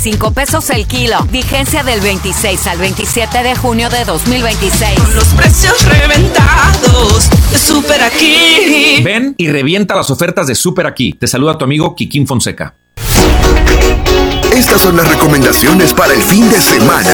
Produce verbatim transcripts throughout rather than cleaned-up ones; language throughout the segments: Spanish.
cinco pesos el kilo. Vigencia del veintiséis al veintisiete de junio de dos mil veintiséis. Con los precios reventados de Super Aquí. Ven y revienta las ofertas de Super Aquí. Te saluda tu amigo Kikín Fonseca. Estas son las recomendaciones para el fin de semana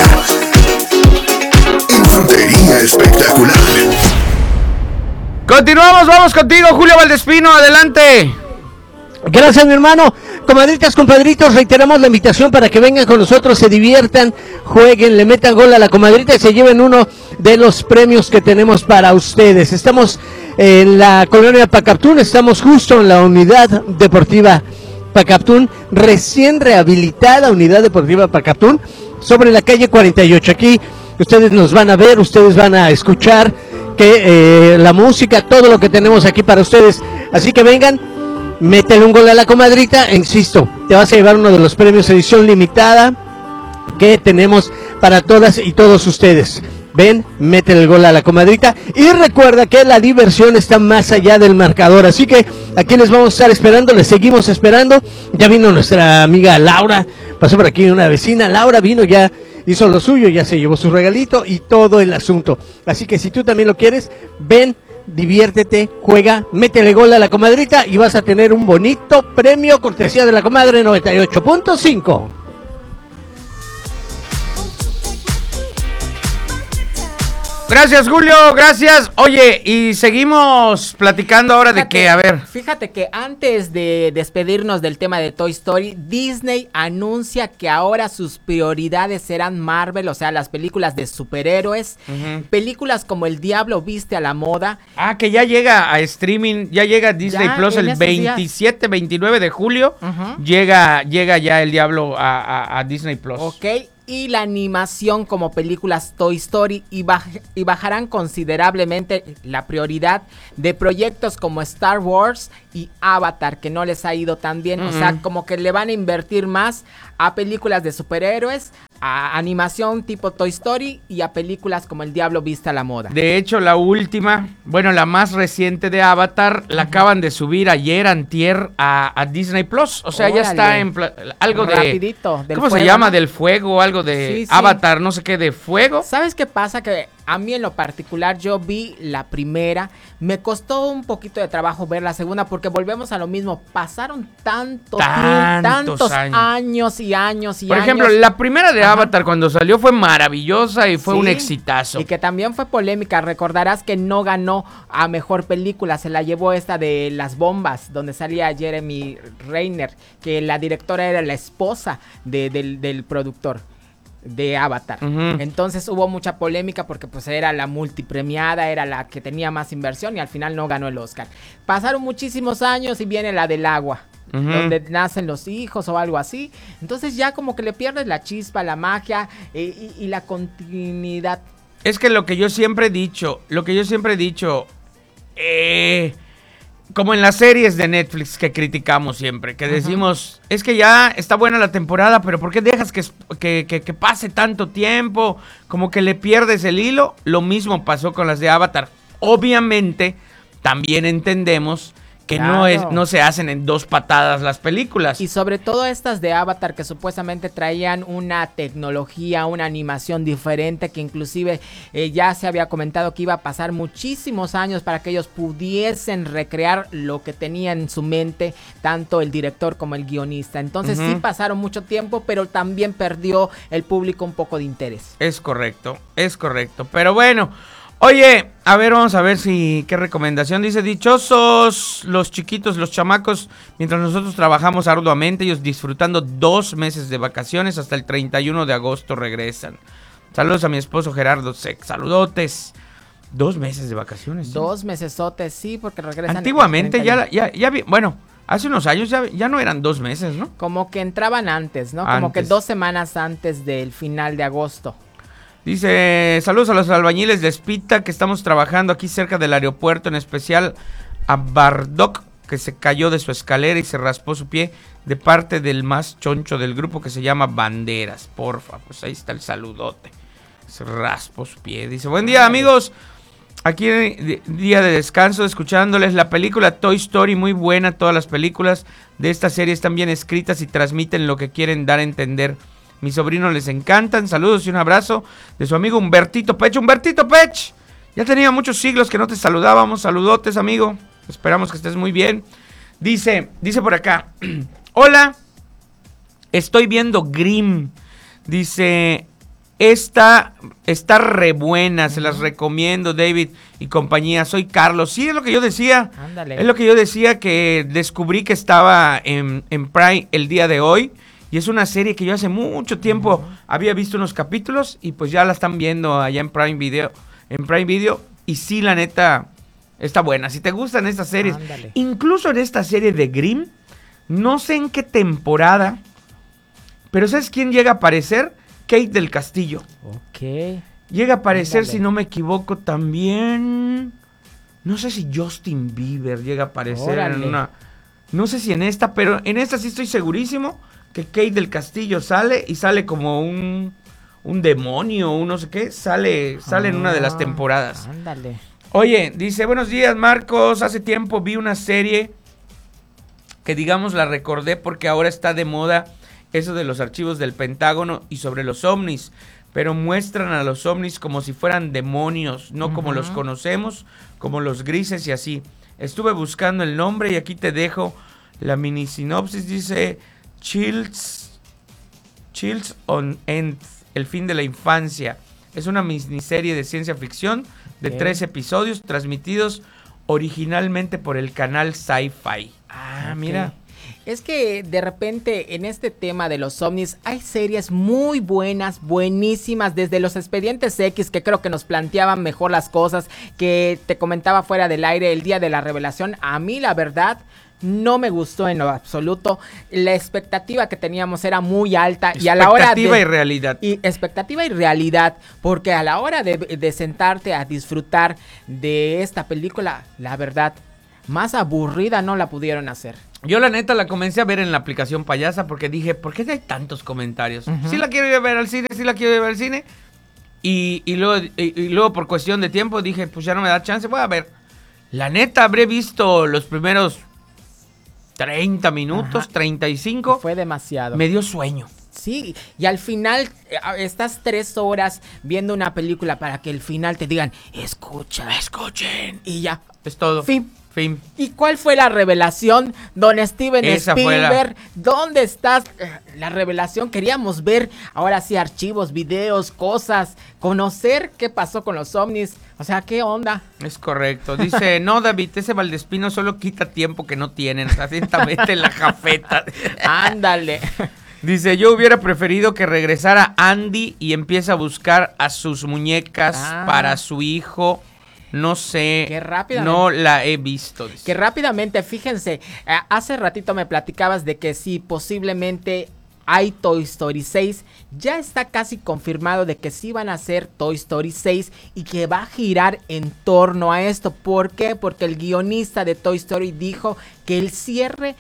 en Frutería Espectacular. Continuamos, vamos contigo, Julio Valdespino, adelante. Gracias, mi hermano. Comadritas, compadritos, reiteramos la invitación para que vengan con nosotros, se diviertan, jueguen, le metan gol a la comadrita y se lleven uno de los premios que tenemos para ustedes. Estamos en la colonia Pacaptún, estamos justo en la unidad deportiva Pacaptún, recién rehabilitada unidad deportiva Pacaptún, sobre la calle cuarenta y ocho. Aquí ustedes nos van a ver, ustedes van a escuchar que eh, la música, todo lo que tenemos aquí para ustedes. Así que vengan, métele un gol a la comadrita, insisto, te vas a llevar uno de los premios edición limitada que tenemos para todas y todos ustedes. Ven, métele el gol a la comadrita y recuerda que la diversión está más allá del marcador, así que aquí les vamos a estar esperando, les seguimos esperando. Ya vino nuestra amiga Laura, pasó por aquí una vecina, Laura vino, ya hizo lo suyo, ya se llevó su regalito y todo el asunto. Así que si tú también lo quieres, ven, diviértete, juega, métele gol a la comadrita y vas a tener un bonito premio cortesía de la comadre noventa y ocho punto cinco. Gracias, Julio, gracias. Oye, y seguimos platicando ahora Fíjate, de que, a ver. Fíjate que antes de despedirnos del tema de Toy Story, Disney anuncia que ahora sus prioridades serán Marvel, o sea, las películas de superhéroes, uh-huh. películas como El Diablo Viste a la Moda. Ah, que ya llega a streaming, ya llega a Disney Plus el veintisiete, veintinueve de julio, uh-huh. llega, llega ya El Diablo a, a, a Disney Plus. Ok. Y la animación como películas Toy Story y, baj- y bajarán considerablemente la prioridad de proyectos como Star Wars y Avatar, que no les ha ido tan bien. Uh-huh. O sea, como que le van a invertir más a películas de superhéroes, a animación tipo Toy Story y a películas como El Diablo Viste a la Moda. De hecho, la última, bueno, la más reciente de Avatar, la uh-huh. acaban de subir ayer, antier, a, a Disney Plus. O sea, Órale. ya está en pla- algo Rapidito, de... ¿Cómo fuego, se llama? ¿No? Del fuego, algo de sí, sí. Avatar, no sé qué, de fuego. ¿Sabes qué pasa? Que a mí en lo particular yo vi la primera, me costó un poquito de trabajo ver la segunda porque volvemos a lo mismo, pasaron tanto tantos, tantos años. años y años y Por años. ejemplo, la primera de Ajá. Avatar cuando salió fue maravillosa y fue sí, un exitazo. Y que también fue polémica, recordarás que no ganó a mejor película, se la llevó esta de Las Bombas, donde salía Jeremy Renner, que la directora era la esposa de, del, del productor de Avatar. Uh-huh. Entonces hubo mucha polémica porque pues era la multipremiada, era la que tenía más inversión y al final no ganó el Oscar. Pasaron muchísimos años y viene la del agua, uh-huh. donde nacen los hijos o algo así. Entonces ya como que le pierdes la chispa, la magia eh, y, y la continuidad. Es que lo que yo siempre he dicho, lo que yo siempre he dicho, eh... como en las series de Netflix que criticamos siempre, que decimos, uh-huh. es que ya está buena la temporada, pero ¿por qué dejas que, que, que, que pase tanto tiempo? Como que le pierdes el hilo. Lo mismo pasó con las de Avatar. Obviamente, también entendemos que claro. no es no se hacen en dos patadas las películas. Y sobre todo estas de Avatar que supuestamente traían una tecnología, una animación diferente, que inclusive eh, ya se había comentado que iba a pasar muchísimos años para que ellos pudiesen recrear lo que tenía en su mente tanto el director como el guionista. Entonces uh-huh. sí pasaron mucho tiempo, pero también perdió el público un poco de interés. Es correcto, es correcto. Pero bueno, oye, a ver, vamos a ver si qué recomendación dice. Dichosos los chiquitos, los chamacos, mientras nosotros trabajamos arduamente, ellos disfrutando dos meses de vacaciones, hasta el treinta y uno de agosto regresan. Saludos a mi esposo Gerardo Sec, saludotes. Dos meses de vacaciones. ¿Sí? Dos mesesotes, sí, porque regresan. Antiguamente ya, ya, ya, bueno, hace unos años ya, ya no eran dos meses, ¿no? Como que entraban antes, ¿no? Antes. Como que dos semanas antes del final de agosto. Dice, saludos a los albañiles de Espita que estamos trabajando aquí cerca del aeropuerto, en especial a Bardock, que se cayó de su escalera y se raspó su pie, de parte del más choncho del grupo que se llama Banderas. Porfa, pues ahí está el saludote. Se raspó su pie. Dice, buen día amigos, aquí día de descanso, escuchándoles la película Toy Story, muy buena. Todas las películas de esta serie están bien escritas y transmiten lo que quieren dar a entender. Mis sobrinos les encantan. Saludos y un abrazo de su amigo Humbertito Pech. Humbertito Pech, ya tenía muchos siglos que no te saludábamos. Saludotes, amigo. Esperamos que estés muy bien. Dice, dice por acá. Hola, estoy viendo Grimm. Dice, esta está re buena, se las recomiendo, David y compañía. Soy Carlos. Sí, es lo que yo decía. Ándale. Es lo que yo decía, que descubrí que estaba en, en Prime el día de hoy. Y es una serie que yo hace mucho tiempo uh-huh. había visto unos capítulos y pues ya la están viendo allá en Prime Video. En Prime Video. Y sí, la neta, está buena. Si te gustan estas series. Ándale. Incluso en esta serie de Grimm, no sé en qué temporada, pero ¿sabes quién llega a aparecer? Kate del Castillo. Ok. Llega a aparecer, Ándale. si no me equivoco, también... No sé si Justin Bieber llega a aparecer Órale. en una... No sé si en esta, pero en esta sí estoy segurísimo que Kate del Castillo sale y sale como un... Un demonio, un no sé qué. Sale, sale ah, en una de las temporadas. Ándale. Oye, dice, buenos días, Marcos. Hace tiempo vi una serie que, digamos, la recordé porque ahora está de moda eso de los archivos del Pentágono y sobre los ovnis, pero muestran a los ovnis como si fueran demonios, no uh-huh. como los conocemos, como los grises y así. Estuve buscando el nombre y aquí te dejo la mini sinopsis. Dice, Chills, Chills on End, el fin de la infancia. Es una miniserie de ciencia ficción de okay. tres episodios transmitidos originalmente por el canal Sci-Fi. Ah, okay. mira. Es que de repente en este tema de los ovnis hay series muy buenas, buenísimas, desde los Expedientes X, que creo que nos planteaban mejor las cosas, que te comentaba fuera del aire el día de la revelación. A mí la verdad no me gustó en lo absoluto. La expectativa que teníamos era muy alta y a la hora de... Expectativa y realidad. Y expectativa y realidad, porque a la hora de, de sentarte a disfrutar de esta película, la verdad, más aburrida no la pudieron hacer. Yo la neta la comencé a ver en la aplicación Payasa porque dije, ¿por qué hay tantos comentarios? Uh-huh. Sí la quiero ir a ver al cine, sí la quiero ir a ver al cine. Y, y, luego, y, y luego por cuestión de tiempo dije, pues ya no me da chance, voy a ver. La neta habré visto los primeros treinta minutos, ajá. treinta y cinco. Fue demasiado. Me dio sueño. Sí, y al final estás tres horas viendo una película para que al final te digan, escucha, escuchen. Y ya. Es todo. Fin. Fin. ¿Y cuál fue la revelación, don Steven Esa Spielberg? La... ¿Dónde estás? La revelación, queríamos ver ahora sí archivos, videos, cosas, conocer qué pasó con los ovnis. O sea, ¿qué onda? Es correcto. Dice, no, David, ese Valdespino solo quita tiempo que no tienen. Atentamente la jafeta. Ándale. Dice, yo hubiera preferido que regresara Andy y empiece a buscar a sus muñecas ah. para su hijo. No sé, Qué rápidamente, no la he visto. Dice. Que rápidamente, fíjense, hace ratito me platicabas de que sí, posiblemente hay Toy Story seis. Ya está casi confirmado de que sí van a hacer Toy Story seis y que va a girar en torno a esto. ¿Por qué? Porque el guionista de Toy Story dijo que el cierre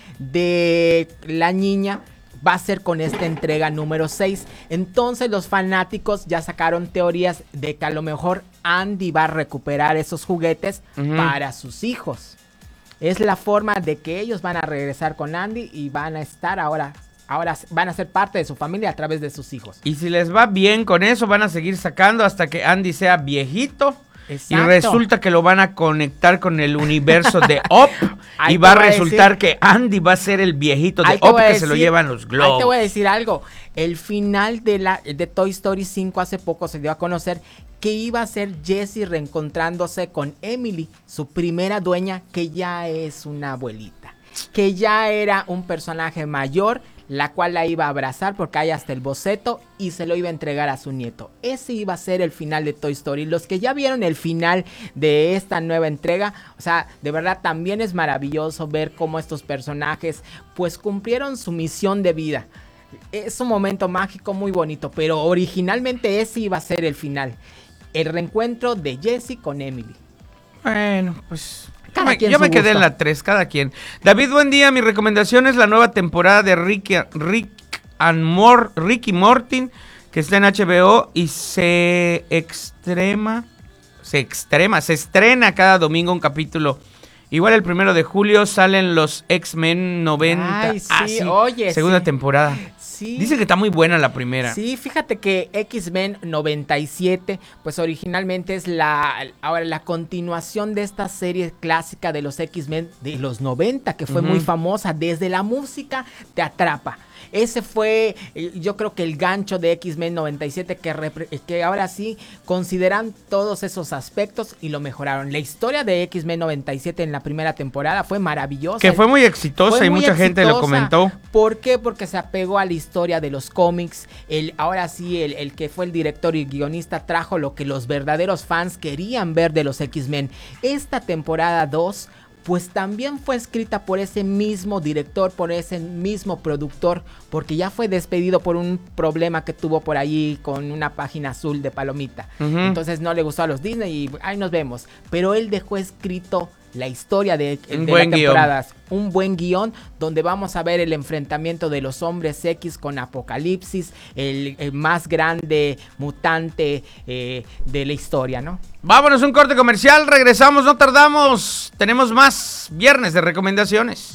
de la niña va a ser con esta entrega número seis. Entonces los fanáticos ya sacaron teorías de que a lo mejor Andy va a recuperar esos juguetes uh-huh. para sus hijos. Es la forma de que ellos van a regresar con Andy y van a estar ahora, ahora van a ser parte de su familia a través de sus hijos. Y si les va bien con eso, van a seguir sacando hasta que Andy sea viejito. Exacto. Y resulta que lo van a conectar con el universo de Up y va a resultar decir, que Andy va a ser el viejito de Up que decir, se lo llevan los globos. Ahí te voy a decir algo. El final de, la, de Toy Story cinco hace poco se dio a conocer que iba a ser Jessie reencontrándose con Emily, su primera dueña, que ya es una abuelita, que ya era un personaje mayor, la cual la iba a abrazar porque hay hasta el boceto y se lo iba a entregar a su nieto. Ese iba a ser el final de Toy Story. Los que ya vieron el final de esta nueva entrega, o sea, de verdad también es maravilloso ver cómo estos personajes pues cumplieron su misión de vida. Es un momento mágico muy bonito, pero originalmente ese iba a ser el final. El reencuentro de Jessie con Emily. Bueno, pues... Yo me, yo me quedé en la tres, cada quien. David, buen día. Mi recomendación es la nueva temporada de Rick, Rick and Mor, Rick y Morty, que está en H B O y se extrema, se extrema, se estrena cada domingo un capítulo. Igual el primero de julio salen los X-Men noventa. Ay, sí, ah, sí, oye, segunda sí. temporada. Sí. Dice que está muy buena la primera. Sí, fíjate que X-Men noventa y siete, pues originalmente es la, ahora la continuación de esta serie clásica de los X-Men de los noventa, que fue uh-huh. muy famosa. Desde la música te atrapa. Ese fue, yo creo que el gancho de X-Men noventa y siete, que, repre- que ahora sí consideran todos esos aspectos y lo mejoraron. La historia de X-Men noventa y siete en la primera temporada fue maravillosa. Que fue muy exitosa fue y muy mucha exitosa. gente lo comentó. ¿Por qué? Porque se apegó a la historia de los cómics. El, ahora sí, el, el que fue el director y guionista trajo lo que los verdaderos fans querían ver de los X-Men. Esta temporada dos... pues también fue escrita por ese mismo director, por ese mismo productor, porque ya fue despedido por un problema que tuvo por ahí con una página azul de palomita. Uh-huh. Entonces no le gustó a los Disney y ahí nos vemos. Pero él dejó escrito la historia de, de las temporadas. Guión. Un buen guión donde vamos a ver el enfrentamiento de los hombres X con Apocalipsis, el, el más grande mutante eh, de la historia, ¿no? Vámonos a un corte comercial, regresamos, no tardamos. Tenemos más viernes de recomendaciones.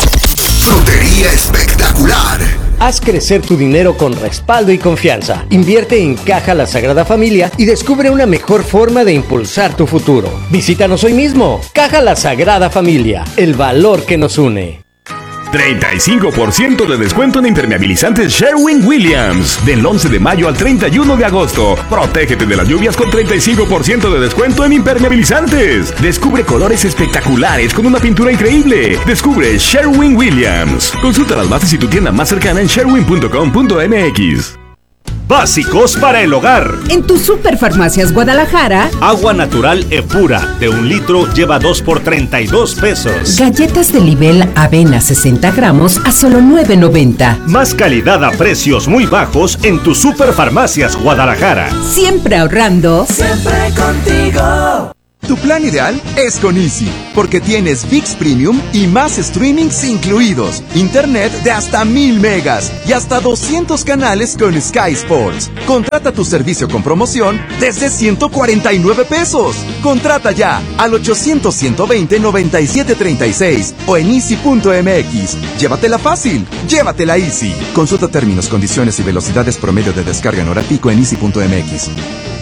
Lotería espectacular. Haz crecer tu dinero con respaldo y confianza. Invierte en Caja La Sagrada Familia y descubre una mejor forma de impulsar tu futuro. Visítanos hoy mismo. Caja La Sagrada Familia, el valor que nos une. treinta y cinco por ciento de descuento en impermeabilizantes Sherwin-Williams. Del once de mayo al treinta y uno de agosto. Protégete de las lluvias con treinta y cinco por ciento de descuento en impermeabilizantes. Descubre colores espectaculares con una pintura increíble. Descubre Sherwin-Williams. Consulta las bases y tu tienda más cercana en sherwin punto com punto m x. Básicos para el hogar. En tu Superfarmacias Guadalajara. Agua natural Epura de un litro lleva dos por treinta y dos pesos. Galletas de nivel avena sesenta gramos a solo nueve noventa. Más calidad a precios muy bajos en tu Superfarmacias Guadalajara. Siempre ahorrando. Siempre contigo. Tu plan ideal es con Easy, porque tienes ViX Premium y más streamings incluidos, internet de hasta mil megas y hasta doscientos canales con Sky Sports. Contrata tu servicio con promoción desde ciento cuarenta y nueve pesos. Contrata ya al ochocientos, ciento veinte, noventa y siete treinta y seis o en easy punto m x. Llévatela fácil, llévatela Easy. Consulta términos, condiciones y velocidades promedio de descarga en hora pico en easy punto m x.